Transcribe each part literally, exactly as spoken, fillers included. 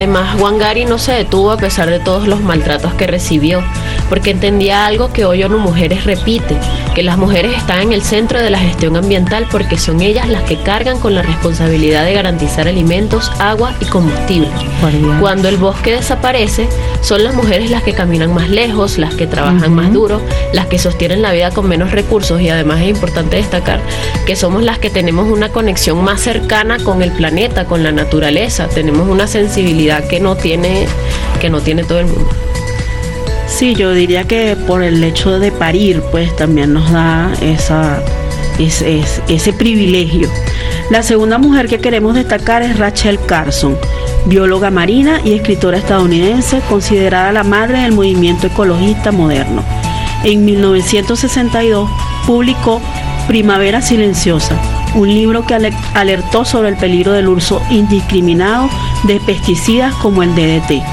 Además, Wangari no se detuvo a pesar de todos los maltratos que recibió, porque entendía algo que hoy ONU Mujeres repite, que las mujeres están en el centro de la gestión ambiental porque son ellas las que cargan con la responsabilidad de garantizar alimentos, agua y combustible. Cuando el bosque desaparece, son las mujeres las que caminan más lejos, las que trabajan uh-huh. más duro, las que sostienen la vida con menos recursos, y además es importante destacar que somos las que tenemos una conexión más cercana con el planeta, con la naturaleza, tenemos una sensibilidad que no tiene que no tiene todo el mundo. Sí, yo diría que por el hecho de parir, pues también nos da esa ese, ese privilegio. La segunda mujer que queremos destacar es Rachel Carson, bióloga marina y escritora estadounidense, considerada la madre del movimiento ecologista moderno. En mil novecientos sesenta y dos publicó Primavera Silenciosa, un libro que alertó sobre el peligro del uso indiscriminado de pesticidas como el D D T.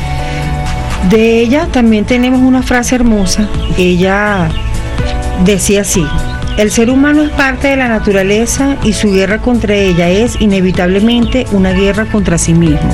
De ella también tenemos una frase hermosa. Ella decía así: el ser humano es parte de la naturaleza y su guerra contra ella es inevitablemente una guerra contra sí mismo.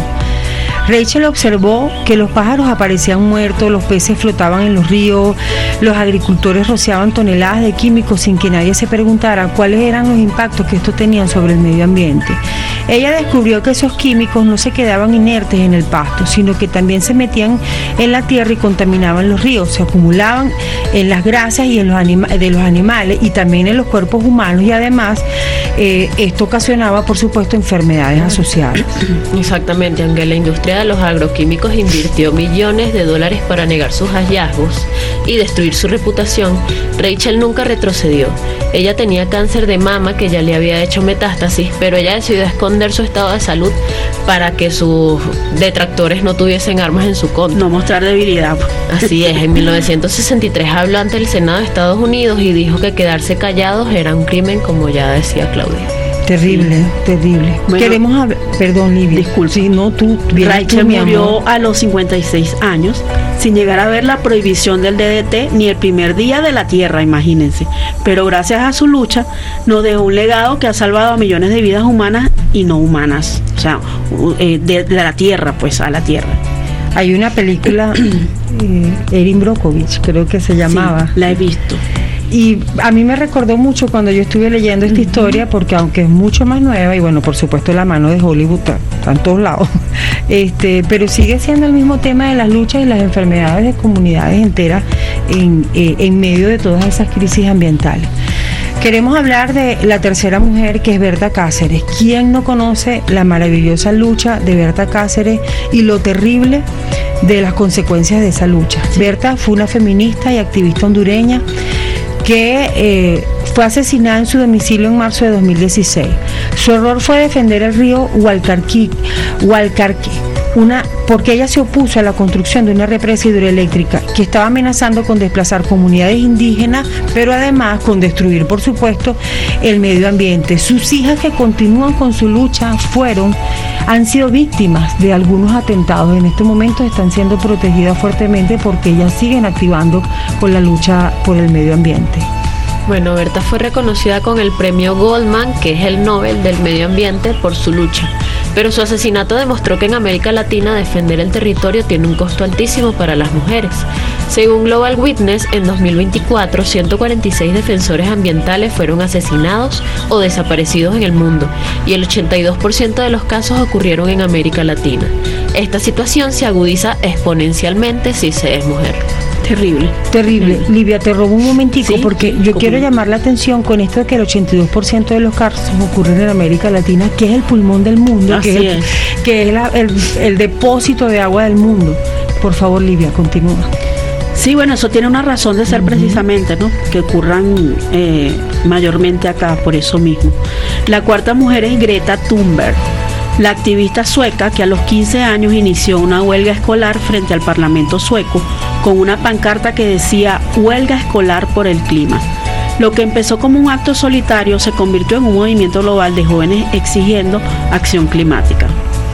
Rachel observó que los pájaros aparecían muertos, los peces flotaban en los ríos, los agricultores rociaban toneladas de químicos sin que nadie se preguntara cuáles eran los impactos que estos tenían sobre el medio ambiente. Ella descubrió que esos químicos no se quedaban inertes en el pasto, sino que también se metían en la tierra y contaminaban los ríos, se acumulaban en las grasas y en los anima- de los animales y también en los cuerpos humanos, y además eh, esto ocasionaba, por supuesto, enfermedades asociadas. Exactamente, aunque la industria de los agroquímicos invirtió millones de dólares para negar sus hallazgos y destruir su reputación, Rachel nunca retrocedió. Ella tenía cáncer de mama que ya le había hecho metástasis, pero ella decidió esconder su estado de salud para que sus detractores no tuviesen armas en su contra. No mostrar debilidad. Así es, en mil novecientos sesenta y tres habló ante el Senado de Estados Unidos y dijo que quedarse callados era un crimen, como ya decía Claudia. Terrible, sí. terrible. Bueno, queremos hablar, perdón, Livia. Disculpe. Sí, no, tú, Rachel murió a los cincuenta y seis años sin llegar a ver la prohibición del D D T ni el primer día de la Tierra, imagínense. Pero gracias a su lucha nos dejó un legado que ha salvado a millones de vidas humanas y no humanas. O sea, de, de la Tierra, pues, a la Tierra. Hay una película, eh, Erin Brockovich, creo que se llamaba. Sí, la he visto. Y a mí me recordó mucho cuando yo estuve leyendo esta uh-huh. historia, porque aunque es mucho más nueva, y bueno, por supuesto la mano de Hollywood está, está en todos lados, este, pero sigue siendo el mismo tema de las luchas y las enfermedades de comunidades enteras en, eh, en medio de todas esas crisis ambientales. Queremos hablar de la tercera mujer, que es Berta Cáceres. ¿Quién no conoce la maravillosa lucha de Berta Cáceres y lo terrible de las consecuencias de esa lucha? Berta fue una feminista y activista hondureña que eh, fue asesinada en su domicilio en marzo de dos mil dieciséis. Su error fue defender el río Hualcarqui, Hualcarque, una, porque ella se opuso a la construcción de una represa hidroeléctrica que estaba amenazando con desplazar comunidades indígenas, pero además con destruir, por supuesto, el medio ambiente. Sus hijas, que continúan con su lucha, fueron, han sido víctimas de algunos atentados. En este momento están siendo protegidas fuertemente porque ellas siguen activando con la lucha por el medio ambiente. Bueno, Berta fue reconocida con el premio Goldman, que es el Nobel del Medio Ambiente, por su lucha. Pero su asesinato demostró que en América Latina defender el territorio tiene un costo altísimo para las mujeres. Según Global Witness, en dos mil veinticuatro, ciento cuarenta y seis defensores ambientales fueron asesinados o desaparecidos en el mundo, y el ochenta y dos por ciento de los casos ocurrieron en América Latina. Esta situación se agudiza exponencialmente si se es mujer. Terrible. Terrible. Mm. Livia, te robo un momentico, sí, porque yo ¿cómo? quiero llamar la atención con esto de que el ochenta y dos por ciento de los casos ocurren en América Latina, que es el pulmón del mundo, Así que es, es. El, que es la, el, el depósito de agua del mundo. Por favor, Livia, continúa. Sí, bueno, eso tiene una razón de ser uh-huh. precisamente, ¿no? Que ocurran eh, mayormente acá, por eso mismo. La cuarta mujer es Greta Thunberg, la activista sueca que a los quince años inició una huelga escolar frente al Parlamento sueco con una pancarta que decía "Huelga escolar por el clima". Lo que empezó como un acto solitario se convirtió en un movimiento global de jóvenes exigiendo acción climática.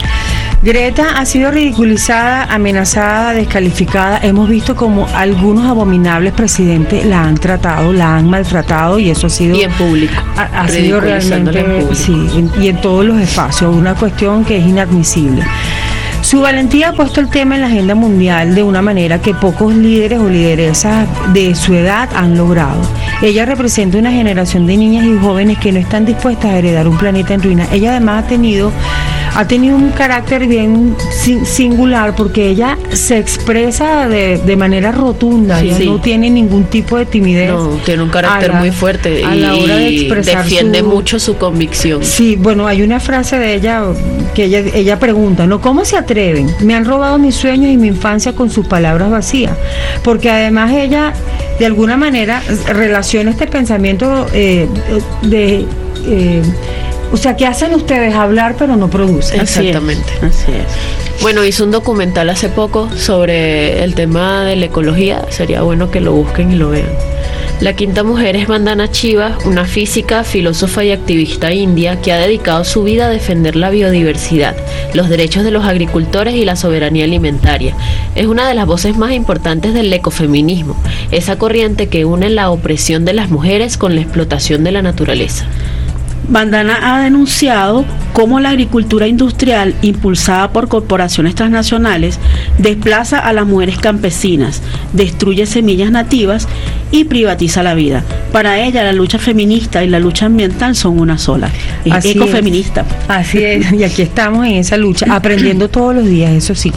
Greta ha sido ridiculizada, amenazada, descalificada. Hemos visto como algunos abominables presidentes la han tratado, la han maltratado, y eso ha sido... Y en público. Ha, ha sido realmente... Sí, en, y en todos los espacios. Una cuestión que es inadmisible. Su valentía ha puesto el tema en la agenda mundial de una manera que pocos líderes o lideresas de su edad han logrado. Ella representa una generación de niñas y jóvenes que no están dispuestas a heredar un planeta en ruinas. Ella además ha tenido ha tenido un carácter bien singular porque ella se expresa de, de manera rotunda, sí, ella sí. no tiene ningún tipo de timidez. No, tiene un carácter la, muy fuerte a y la hora de expresar defiende su, mucho su convicción. Sí, bueno, hay una frase de ella que ella, ella pregunta, ¿no? ¿Cómo se atreven? Me han robado mis sueños y mi infancia con sus palabras vacías, porque además ella de alguna manera relaciona este pensamiento eh, de... Eh, o sea, ¿qué hacen ustedes? Hablar, pero no producen. Exactamente. Así es. Bueno, hizo un documental hace poco sobre el tema de la ecología. Sería bueno que lo busquen y lo vean. La quinta mujer es Vandana Shiva, una física, filósofa y activista india que ha dedicado su vida a defender la biodiversidad, los derechos de los agricultores y la soberanía alimentaria. Es una de las voces más importantes del ecofeminismo, esa corriente que une la opresión de las mujeres con la explotación de la naturaleza. Vandana ha denunciado cómo la agricultura industrial impulsada por corporaciones transnacionales desplaza a las mujeres campesinas, destruye semillas nativas y privatiza la vida. Para ella la lucha feminista y la lucha ambiental son una sola. Es Así ecofeminista. Es. Así es, y aquí estamos en esa lucha, aprendiendo todos los días, eso sí,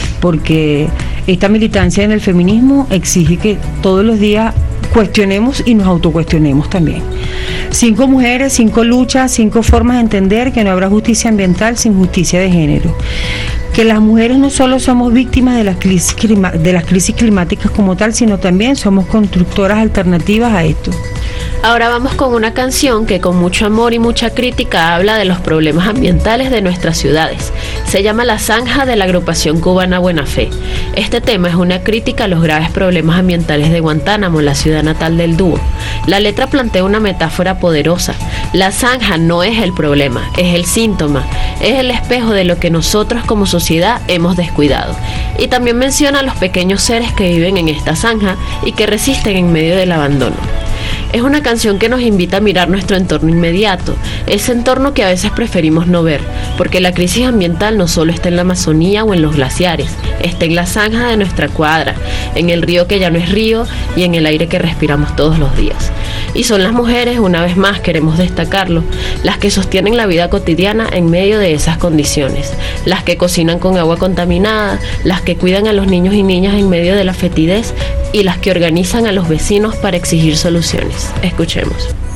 porque esta militancia en el feminismo exige que todos los días cuestionemos y nos autocuestionemos también. Cinco mujeres, cinco luchas, cinco formas de entender que no habrá justicia ambiental sin justicia de género. Que las mujeres no solo somos víctimas de las crisis, de las crisis climáticas como tal, sino también somos constructoras alternativas a esto. Ahora vamos con una canción que con mucho amor y mucha crítica habla de los problemas ambientales de nuestras ciudades. Se llama La Zanja, de la agrupación cubana Buena Fe. Este tema es una crítica a los graves problemas ambientales de Guantánamo, la ciudad natal del dúo. La letra plantea una metáfora poderosa. La zanja no es el problema, es el síntoma, es el espejo de lo que nosotros como sociedad hemos descuidado. Y también menciona a los pequeños seres que viven en esta zanja y que resisten en medio del abandono. Es una canción que nos invita a mirar nuestro entorno inmediato, ese entorno que a veces preferimos no ver, porque la crisis ambiental no solo está en la Amazonía o en los glaciares, está en la zanja de nuestra cuadra, en el río que ya no es río y en el aire que respiramos todos los días. Y son las mujeres, una vez más queremos destacarlo, las que sostienen la vida cotidiana en medio de esas condiciones, las que cocinan con agua contaminada, las que cuidan a los niños y niñas en medio de la fetidez y las que organizan a los vecinos para exigir soluciones. Escuchemos.